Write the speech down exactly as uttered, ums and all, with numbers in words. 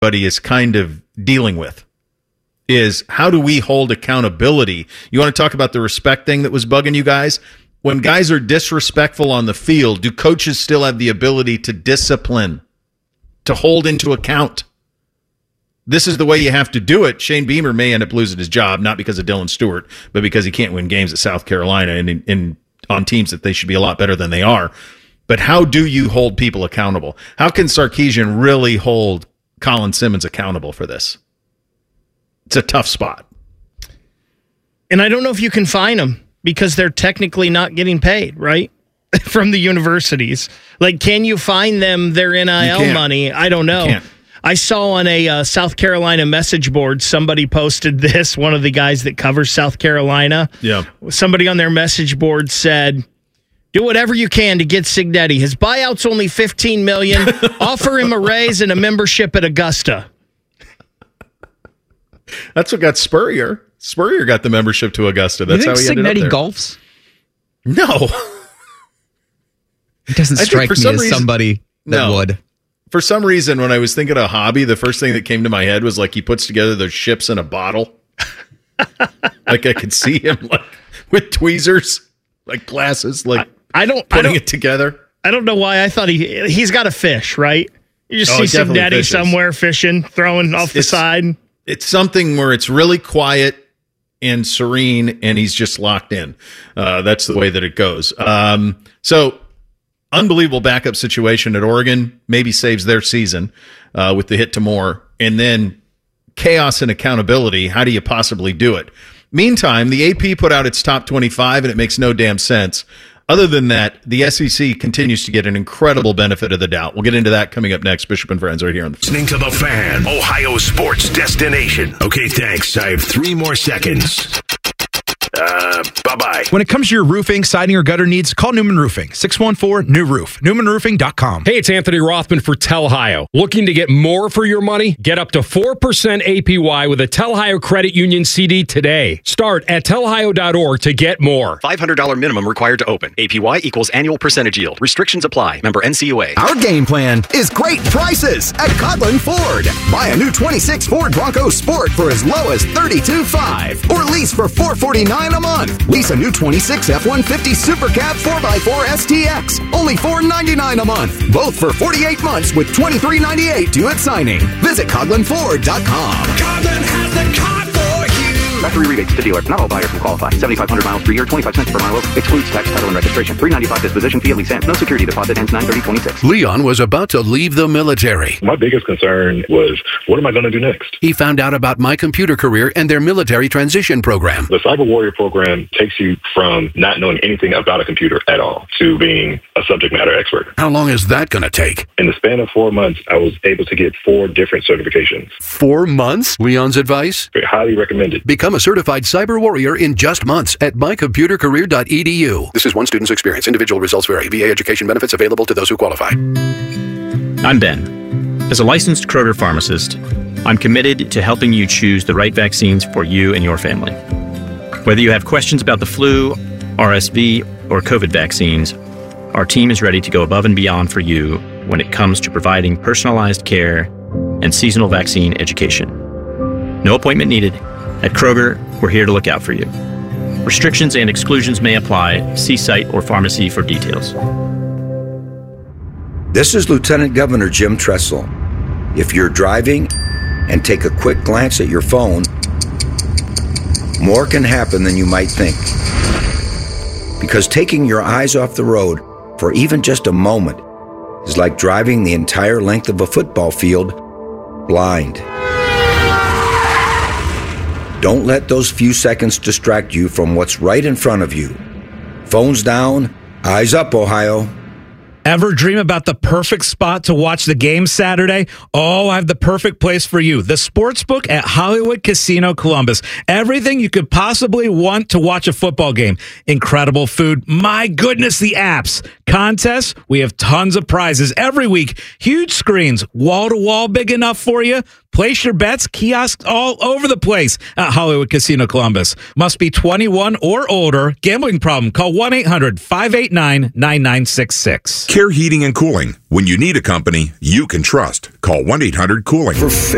everybody is kind of dealing with is how do we hold accountability? You want to talk about the respect thing that was bugging you guys? When guys are disrespectful on the field, do coaches still have the ability to discipline, to hold into account? This is the way you have to do it. Shane Beamer may end up losing his job, not because of Dylan Stewart, but because he can't win games at South Carolina and in, in on teams that they should be a lot better than they are. But how do you hold people accountable? How can Sarkisian really hold Colin Simmons accountable for this? It's a tough spot. And I don't know if you can fine them because they're technically not getting paid, right? From the universities. Like, can you fine them their N I L money? I don't know. I saw on a uh, South Carolina message board, somebody posted this, one of the guys that covers South Carolina. Yeah. Somebody on their message board said, do whatever you can to get Cignetti. His buyout's only fifteen million dollars. Offer him a raise and a membership at Augusta. That's what got Spurrier. Spurrier got the membership to Augusta. That's you think how he ended Cignetti up there. golfs? No. It doesn't strike me as reason, somebody that no. would. For some reason, when I was thinking of hobby, the first thing that came to my head was like he puts together those ships in a bottle. Like I could see him like with tweezers, like glasses, like I, I don't putting I don't, it together. I don't know why I thought he he's got a fish, right? You just oh, see Cignetti somewhere fishing, throwing off the it's, side. It's something where it's really quiet and serene, and he's just locked in. Uh, that's the way that it goes. Um, so. Unbelievable backup situation at Oregon, maybe saves their season uh, with the hit to Moore. And then chaos and accountability, how do you possibly do it? Meantime, the A P put out its top twenty-five, and it makes no damn sense. Other than that, the S E C continues to get an incredible benefit of the doubt. We'll get into that coming up next. Bishop and Friends right here on the Listening to The Fan, Ohio sports destination. Okay, thanks. I have three more seconds. Uh, bye-bye. When it comes to your roofing, siding, or gutter needs, call Newman Roofing. six one four, new roof. newman roofing dot com. Hey, it's Anthony Rothman for Telhio. Looking to get more for your money? Get up to four percent A P Y with a Telhio Credit Union C D today. Start at telhio dot org to get more. five hundred dollars minimum required to open. A P Y equals annual percentage yield. Restrictions apply. Member N C U A. Our game plan is great prices at Codland Ford. Buy a new twenty-six Ford Bronco Sport for as low as thirty-two thousand five hundred dollars or lease for four hundred forty-nine dollars a month. Lease a new twenty-six F one fifty Super Cab four by four S T X. Only four hundred ninety-nine dollars a month. Both for forty-eight months with twenty-three ninety-eight due at signing. Visit Codland Ford dot com. Codland has the car for you. Factory rebates to dealer. Not all buyers will qualify. seventy-five hundred miles per year, twenty-five cents per mile. Excludes tax, title, and registration. three ninety-five disposition fee at lease end. No security deposit. Ends nine thirty twenty-six. Leon was about to leave the military. My biggest concern was, what am I going to do next? He found out about My Computer Career and their military transition program. The Cyber Warrior program takes you from not knowing anything about a computer at all to being a subject matter expert. How long is that going to take? In the span of four months, I was able to get four different certifications. Four months? Leon's advice? Highly recommended. Become a certified cyber warrior in just months at my computer career dot e d u. This is one student's experience. Individual results vary. V A education benefits available to those who qualify. I'm Ben. As a licensed Kroger pharmacist, I'm committed to helping you choose the right vaccines for you and your family. Whether you have questions about the flu, R S V, or COVID vaccines, our team is ready to go above and beyond for you when it comes to providing personalized care and seasonal vaccine education. No appointment needed. At Kroger, we're here to look out for you. Restrictions and exclusions may apply. See site or pharmacy for details. This is Lieutenant Governor Jim Tressel. If you're driving and take a quick glance at your phone, more can happen than you might think. Because taking your eyes off the road for even just a moment is like driving the entire length of a football field blind. Don't let those few seconds distract you from what's right in front of you. Phones down, eyes up, Ohio. Ever dream about the perfect spot to watch the game Saturday? Oh, I have the perfect place for you. The Sportsbook at Hollywood Casino Columbus. Everything you could possibly want to watch a football game. Incredible food. My goodness, the apps. Contests. We have tons of prizes every week. Huge screens. Wall-to-wall big enough for you. Place your bets, kiosks all over the place at Hollywood Casino Columbus. Must be twenty-one or older. Gambling problem? Call one eight hundred five eight nine nine nine six six. Care Heating and Cooling. When you need a company you can trust, call one eight hundred cooling. For